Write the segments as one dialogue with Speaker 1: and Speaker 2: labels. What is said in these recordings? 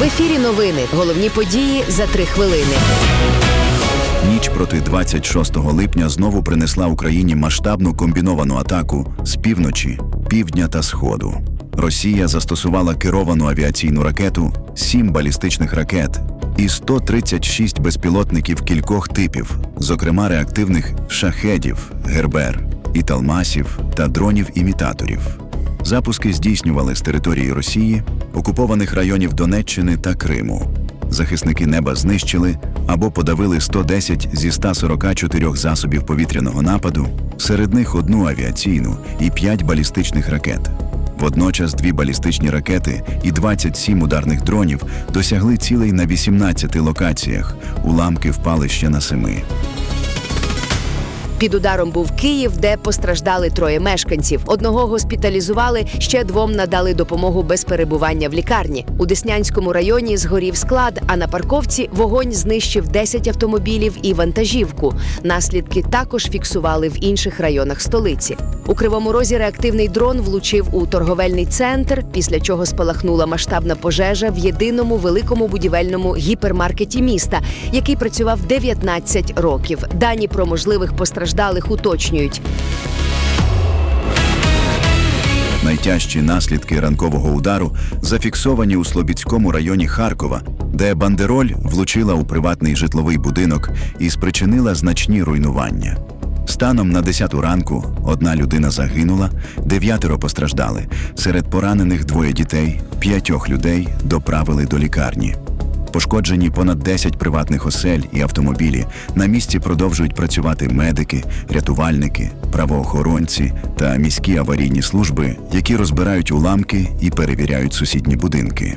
Speaker 1: В ефірі новини. Головні події за 3 хвилини.
Speaker 2: Ніч проти 26 липня знову принесла Україні масштабну комбіновану атаку з півночі, півдня та сходу. Росія застосувала керовану авіаційну ракету, 7 балістичних ракет і 136 безпілотників кількох типів, зокрема реактивних шахедів, гербер, італмасів та дронів-імітаторів. Запуски здійснювали з території Росії, окупованих районів Донеччини та Криму. Захисники неба знищили або подавили 110 зі 144 засобів повітряного нападу, серед них 1 авіаційну і 5 балістичних ракет. Водночас 2 балістичні ракети і 27 ударних дронів досягли цілей на 18 локаціях, уламки впали ще на 7.
Speaker 1: Під ударом був Київ, де постраждали 3 мешканців. 1 госпіталізували, ще 2 надали допомогу без перебування в лікарні. У Деснянському районі згорів склад, а на парковці вогонь знищив 10 автомобілів і вантажівку. Наслідки також фіксували в інших районах столиці. У Кривому Розі реактивний дрон влучив у торговельний центр, після чого спалахнула масштабна пожежа в єдиному великому будівельному гіпермаркеті міста, який працював 19 років. Дані про можливих постраждалих уточнюють.
Speaker 2: Найтяжчі наслідки ранкового удару зафіксовані у Слобідському районі Харкова, де бандероль влучила у приватний житловий будинок і спричинила значні руйнування. Станом на 10 ранку 1 людина загинула, 9 постраждали. Серед поранених 2 дітей, 5 людей доправили до лікарні. Пошкоджені понад 10 приватних осель і автомобілі. На місці продовжують працювати медики, рятувальники, правоохоронці та міські аварійні служби, які розбирають уламки і перевіряють сусідні будинки.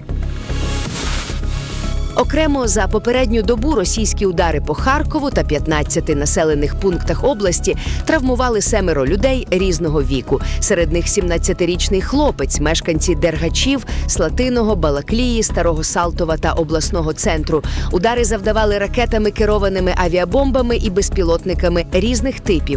Speaker 1: Окремо за попередню добу російські удари по Харкову та 15 населених пунктах області травмували 7 людей різного віку. Серед них 17-річний хлопець, мешканці Дергачів, Слатиного, Балаклії, Старого Салтова та обласного центру. Удари завдавали ракетами, керованими авіабомбами і безпілотниками різних типів.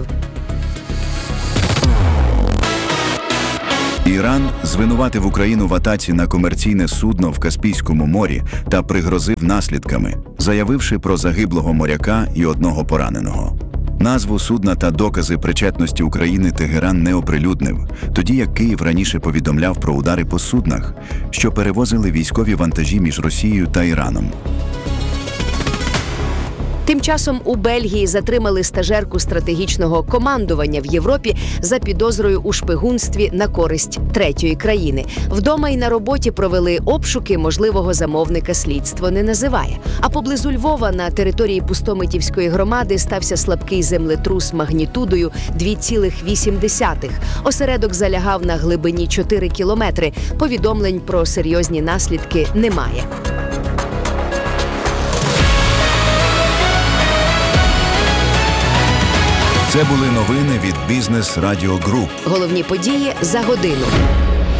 Speaker 2: Іран звинуватив Україну в атаці на комерційне судно в Каспійському морі та пригрозив наслідками, заявивши про загиблого моряка і 1 пораненого. Назву судна та докази причетності України Тегеран не оприлюднив, тоді як Київ раніше повідомляв про удари по суднах, що перевозили військові вантажі між Росією та Іраном.
Speaker 1: Тим часом у Бельгії затримали стажерку стратегічного командування в Європі за підозрою у шпигунстві на користь 3-ї країни. Вдома і на роботі провели обшуки, можливого замовника слідство не називає. А поблизу Львова на території Пустомитівської громади стався слабкий землетрус магнітудою 2,8. Осередок залягав на глибині 4 кілометри. Повідомлень про серйозні наслідки немає.
Speaker 2: Це були новини від Бізнес Радіо Груп.
Speaker 1: Головні події за годину.